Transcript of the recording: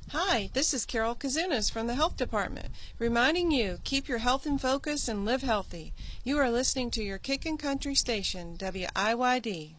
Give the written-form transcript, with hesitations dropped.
Hi, this is Carol Kazunas from the Health Department, reminding you, keep your health in focus and live healthy. You are listening to your Kickin' Country station, WIYD.